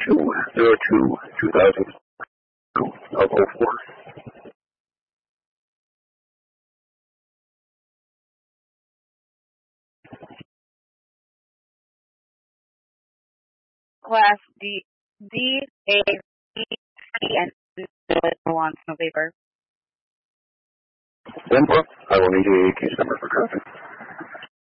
2202-2002 of 04. Class D, A, B, C, and no on no paper. 10-4. I will need a case number for traffic.